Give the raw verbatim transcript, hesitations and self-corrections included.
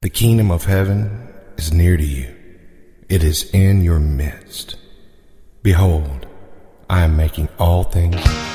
The kingdom of heaven is near to you. It is in your midst. Behold, I am making all things